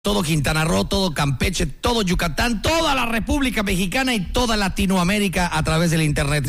Todo Quintana Roo, todo Campeche, todo Yucatán, toda la República Mexicana y toda Latinoamérica a través del internet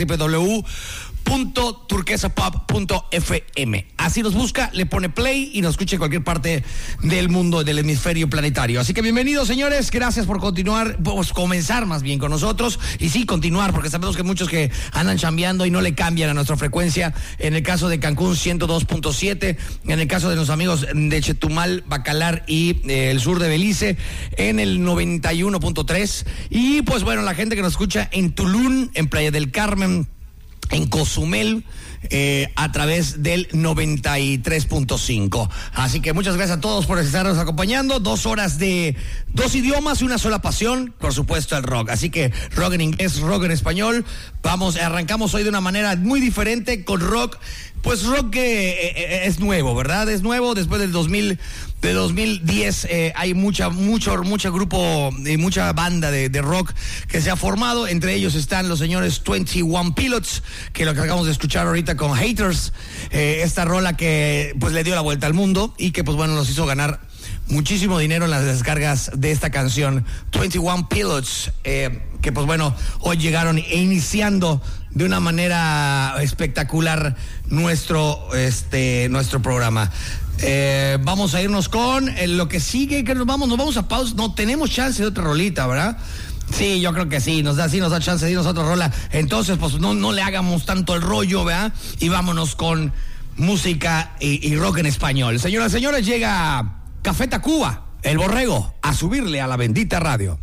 www.turquesapop.fm. Así nos busca, le pone play y nos escucha en cualquier parte del mundo, del hemisferio planetario. Así que bienvenidos, señores, gracias por continuar, pues comenzar más bien con nosotros y sí, continuar, porque sabemos que muchos que andan chambeando y no le cambian a nuestra frecuencia. En el caso de Cancún, 102.7, en el caso de los amigos de Chetumal, Bacalar y el sur de Belice, en el 91.3. Y pues bueno, la gente que nos escucha en Tulum, en Playa del Carmen, en Cozumel, a través del 93.5. Así que muchas gracias a todos por estarnos acompañando. 2 horas de 2 idiomas y una sola pasión, por supuesto el rock. Así que rock en inglés, rock en español. Arrancamos hoy de una manera muy diferente con rock. Pues rock que es nuevo, ¿verdad? Es nuevo después del 2010. Hay mucho grupo y mucha banda de rock que se ha formado. Entre ellos están los señores 21 Pilots, que lo que acabamos de escuchar ahorita con Haters. Esta rola que pues le dio la vuelta al mundo y que pues bueno nos hizo ganar muchísimo dinero en las descargas de esta canción. 21 Pilots, que pues bueno, hoy llegaron iniciando de una manera espectacular nuestro programa. Vamos a irnos con lo que sigue, que nos vamos a pausa. No tenemos chance de otra rolita, ¿verdad? Sí, yo creo que sí, nos da chance de irnos a otra rola. Entonces, pues no le hagamos tanto el rollo, ¿verdad? Y vámonos con música y rock en español. Señoras y señores, llega Café Tacuba, el borrego, a subirle a la bendita radio.